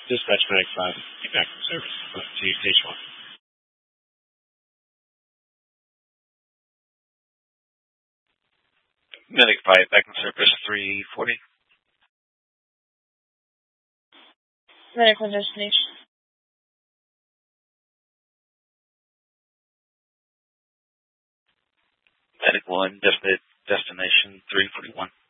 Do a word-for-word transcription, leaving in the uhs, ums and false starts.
Dispatch Medic five, get back from service. Up to stage one. Medic five, back in service three forty. Medic one destination. Medic one, destination three forty-one.